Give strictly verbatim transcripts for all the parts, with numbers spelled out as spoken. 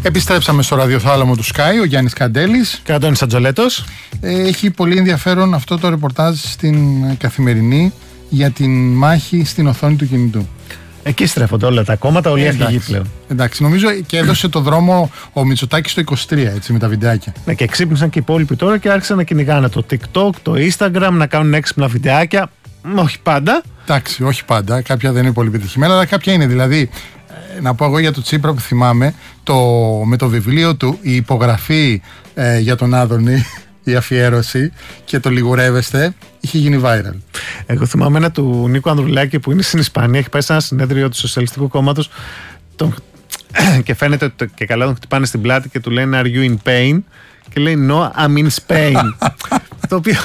Επιστρέψαμε στο ραδιοθάλαμο του Sky, ο Γιάννης Καντέλης και ο Αντώνης Αντζολέτος. Έχει πολύ ενδιαφέρον αυτό το ρεπορτάζ στην Καθημερινή για την μάχη στην οθόνη του κινητού. Εκεί στρέφονται όλα τα κόμματα, όλοι αρχηγοί πλέον. Εντάξει, νομίζω και έδωσε το δρόμο ο Μητσοτάκης το είκοσι τρία, έτσι, με τα βιντεάκια. Ναι, και ξύπνησαν και οι υπόλοιποι τώρα και άρχισαν να κυνηγάνε το TikTok, το Instagram, να κάνουν έξυπνα βιντεάκια. Όχι πάντα. Εντάξει, όχι πάντα. Κάποια δεν είναι πολύ πετυχημένα, αλλά κάποια είναι. Δηλαδή, να πω εγώ για το Τσίπρα που θυμάμαι, το, με το βιβλίο του, η υπογραφή ε, για τον Άδωνη, η αφιέρωση και το λιγουρεύεστε, είχε γίνει viral. Εγώ θυμάμαι ένα του Νίκου Ανδρουλάκη που είναι στην Ισπανία, έχει πάει σε ένα συνέδριο του Σοσιαλιστικού Κόμματος τον... και φαίνεται ότι και καλά τον χτυπάνε στην πλάτη και του λένε Are you in pain? Και λέει No, I'm in Spain. Το οποίο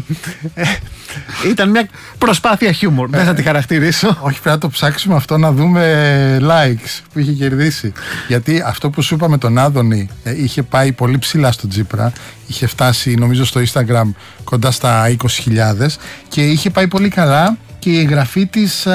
ήταν μια προσπάθεια χιούμορ. Δεν θα τη χαρακτηρίσω. Όχι, πρέπει να το ψάξουμε αυτό, να δούμε likes που είχε κερδίσει. Γιατί αυτό που σου είπα με τον Άδωνη είχε πάει πολύ ψηλά στο Τσίπρα. Είχε φτάσει νομίζω στο Instagram κοντά στα είκοσι χιλιάδες και είχε πάει πολύ καλά και η εγγραφή της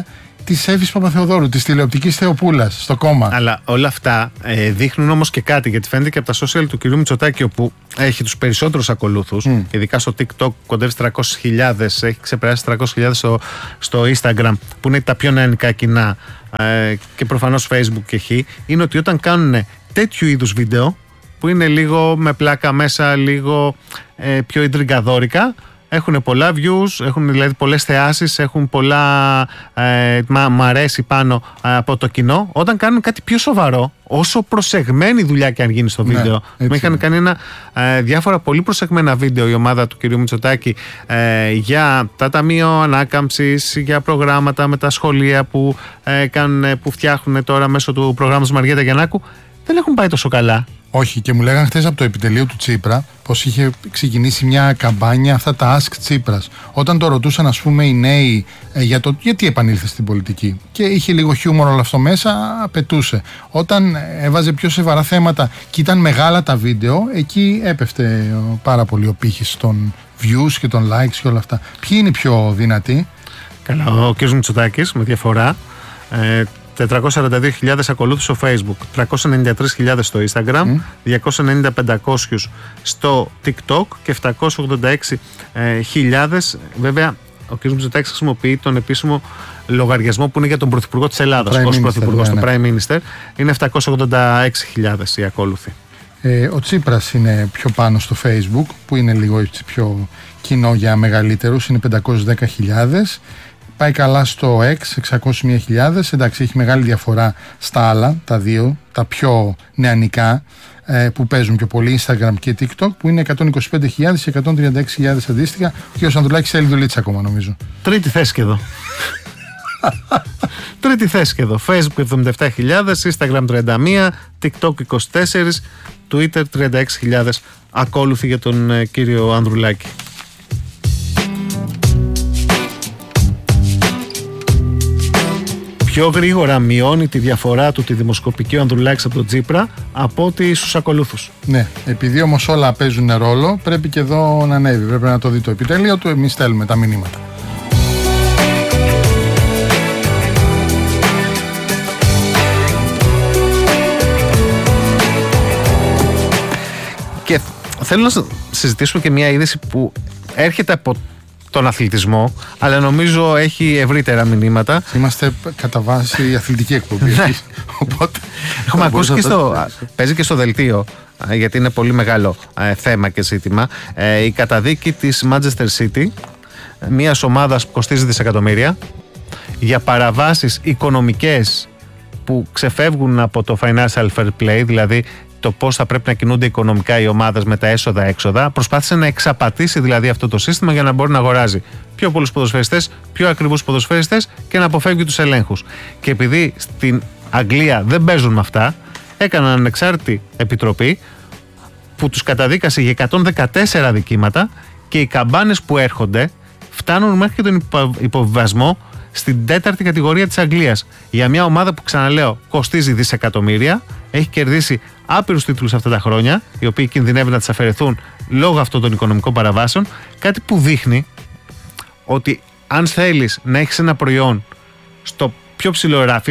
της Εύης Παπαθεοδόρου, της τηλεοπτικής Θεοπούλας στο κόμμα. Αλλά όλα αυτά ε, δείχνουν όμως και κάτι, γιατί φαίνεται και από τα social του κυρίου Μητσοτάκη, όπου έχει τους περισσότερους ακολούθους, mm. ειδικά στο TikTok κοντεύει τριακόσιες χιλιάδες, έχει ξεπεράσει τριακόσιες χιλιάδες στο, στο Instagram, που είναι τα πιο νεανικά κοινά, ε, και προφανώς Facebook και χ, είναι ότι όταν κάνουν τέτοιου είδους βίντεο, που είναι λίγο με πλάκα μέσα, λίγο ε, πιο ιντριγκαδόρικα, έχουν πολλά views, έχουν δηλαδή πολλές θεάσεις, έχουν πολλά ε, μα, μ' αρέσει πάνω ε, από το κοινό. Όταν κάνουν κάτι πιο σοβαρό, όσο προσεγμένη δουλειά και αν γίνει στο βίντεο. Ναι, με είχαν κάνει ένα, ε, διάφορα πολύ προσεγμένα βίντεο η ομάδα του κυρίου Μητσοτάκη ε, για τα ταμείο ανάκαμψης, για προγράμματα με τα σχολεία που, ε, κάνουν, που φτιάχνουν τώρα μέσω του προγράμματος Μαριέτα Γιαννάκου. Δεν έχουν πάει τόσο καλά. Όχι, και μου λέγανε χθες από το επιτελείο του Τσίπρα πως είχε ξεκινήσει μια καμπάνια, αυτά τα Ask Τσίπρας. Όταν το ρωτούσαν, ας πούμε, οι νέοι ε, για το γιατί επανήλθε στην πολιτική, και είχε λίγο χιούμορ όλο αυτό μέσα, απαιτούσε. Όταν έβαζε πιο σοβαρά θέματα και ήταν μεγάλα τα βίντεο, εκεί έπεφτε πάρα πολύ ο πύχης των views και των likes και όλα αυτά. Ποιοι είναι οι πιο δυνατοί? Καλά, ο κ. Μητσοτάκης με διαφορά. Ε, τετρακόσιες σαράντα δύο χιλιάδες ακολούθους στο Facebook, τριακόσιες ενενήντα τρεις χιλιάδες στο Instagram, mm. διακόσιες ενενήντα πεντακόσιους στο TikTok και επτακόσιες ογδόντα έξι χιλιάδες. Βέβαια, ο κ. Μητσοτάκης χρησιμοποιεί τον επίσημο λογαριασμό που είναι για τον Πρωθυπουργό της Ελλάδας ως Πρωθυπουργός, το Prime Minister. Είναι επτακόσιες ογδόντα έξι χιλιάδες οι ακόλουθοι. Ε, ο Τσίπρας είναι πιο πάνω στο Facebook, που είναι λίγο πιο κοινό για μεγαλύτερους, είναι πεντακόσιες δέκα χιλιάδες. Πάει καλά στο X, εξακόσιες μία χιλιάδες. Εντάξει, έχει μεγάλη διαφορά στα άλλα, τα δύο, τα πιο νεανικά, ε, που παίζουν πιο πολύ, Instagram και TikTok, που είναι εκατόν είκοσι πέντε χιλιάδες και εκατόν τριάντα έξι χιλιάδες αντίστοιχα. Ο κ. Ανδρουλάκης θέλει δουλίτσα ακόμα, νομίζω. Τρίτη θέση και εδώ. Τρίτη θέση και εδώ. Facebook εβδομήντα επτά χιλιάδες, Instagram τριάντα μία, TikTok είκοσι τέσσερα, Twitter τριάντα έξι χιλιάδες ακόλουθοι για τον ε, κύριο Ανδρουλάκη. Πιο γρήγορα μειώνει τη διαφορά του τη δημοσκοπική ο Ανδρουλάκης από τον Τσίπρα από ότι στους ακολούθους. Ναι, επειδή όμως όλα παίζουν ρόλο, πρέπει και εδώ να ανέβει. Πρέπει να το δει το επιτέλειο του. Εμείς στέλνουμε τα μηνύματα. Και θέλω να συζητήσουμε και μια είδηση που έρχεται από τον αθλητισμό, αλλά νομίζω έχει ευρύτερα μηνύματα. Είμαστε κατά βάση αθλητική εκπομπή. Οπότε έχουμε ακούσει και στο, παίζει και στο δελτίο, γιατί είναι πολύ μεγάλο ε, θέμα και ζήτημα, ε, η καταδίκη της Manchester City, μιας ομάδας που κοστίζει δισεκατομμύρια, για παραβάσεις οικονομικές που ξεφεύγουν από το financial fair play, δηλαδή το πώς θα πρέπει να κινούνται οικονομικά οι ομάδες με τα έσοδα-έξοδα. Προσπάθησε να εξαπατήσει δηλαδή αυτό το σύστημα για να μπορεί να αγοράζει πιο πολλούς ποδοσφαιριστές, πιο ακριβούς ποδοσφαιριστές και να αποφεύγει τους ελέγχους. Και επειδή στην Αγγλία δεν παίζουν με αυτά, έκαναν ανεξάρτητη επιτροπή που τους καταδίκασε για εκατόν δεκατέσσερα δικήματα και οι καμπάνες που έρχονται φτάνουν μέχρι και τον υποβιβασμό στην τέταρτη κατηγορία της Αγγλίας. Για μια ομάδα που, ξαναλέω, κοστίζει δισεκατομμύρια, έχει κερδίσει άπειρους τίτλους αυτά τα χρόνια, οι οποίοι κινδυνεύουν να τις αφαιρεθούν λόγω αυτών των οικονομικών παραβάσεων. Κάτι που δείχνει ότι αν θέλεις να έχεις ένα προϊόν στο πιο ψηλό ράφι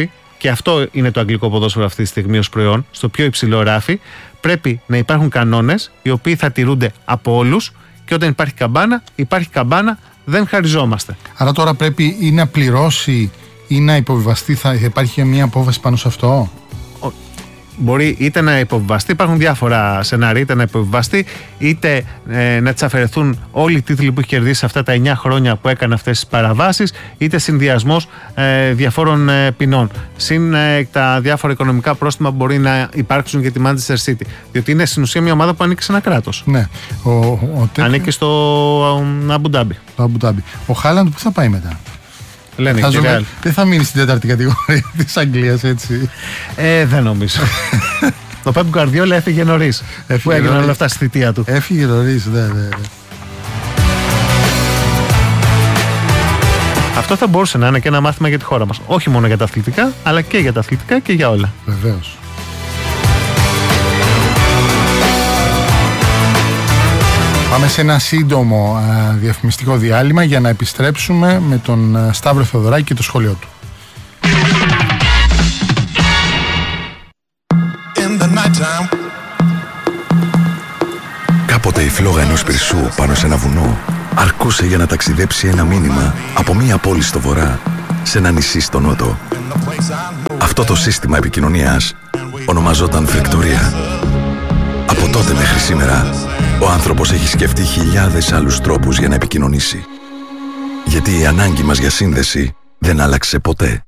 και αυτό είναι το αγγλικό ποδόσφαιρο αυτή τη στιγμή ως προϊόν, στο πιο υψηλό ράφι, πρέπει να υπάρχουν κανόνες οι οποίοι θα τηρούνται από όλους και όταν υπάρχει καμπάνα, υπάρχει καμπάνα, δεν χαριζόμαστε. Άρα τώρα πρέπει ή να πληρώσει ή να υποβιβαστεί, θα υπάρχει μια απόφαση πάνω σε αυτό. Μπορεί είτε να υποβιβαστεί, υπάρχουν διάφορα σενάρια, είτε να υποβιβαστεί, είτε ε, να της αφαιρεθούν όλοι οι τίτλοι που έχει κερδίσει αυτά τα εννιά χρόνια που έκανε αυτές τις παραβάσεις, είτε συνδυασμός ε, διαφόρων ε, ποινών. Συν ε, τα διάφορα οικονομικά πρόστιμα που μπορεί να υπάρξουν για τη Manchester City. Διότι είναι στην ουσία μια ομάδα που ανήκει σε ένα κράτος. Ναι. Ο, ο, ο, ανήκει στο Αμπου Ντάμπι. Ο Χάλαντ πού θα πάει μετά? Λένε, θα ζούμε, δεν θα μείνει στην τέταρτη κατηγορία της Αγγλίας, έτσι. Ε, δεν νομίζω. Το Πεπ Γκουαρδιόλα έφυγε νωρίς. Που έγιναν όλα αυτά στη θητεία του. Έφυγε νωρίς, ναι, ναι, ναι. Αυτό θα μπορούσε να είναι και ένα μάθημα για τη χώρα μας. Όχι μόνο για τα αθλητικά, αλλά και για τα αθλητικά και για όλα. Βεβαίως. Πάμε σε ένα σύντομο α, διαφημιστικό διάλειμμα για να επιστρέψουμε με τον α, Σταύρο Θεοδωράκη και το σχόλιο του. Κάποτε η φλόγα ενός πυρσού πάνω σε ένα βουνό αρκούσε για να ταξιδέψει ένα μήνυμα από μία πόλη στο βορρά σε ένα νησί στο νότο. Αυτό το σύστημα επικοινωνίας ονομαζόταν φρεκτορία. Από τότε μέχρι σήμερα, ο άνθρωπος έχει σκεφτεί χιλιάδες άλλους τρόπους για να επικοινωνήσει. Γιατί η ανάγκη μας για σύνδεση δεν άλλαξε ποτέ.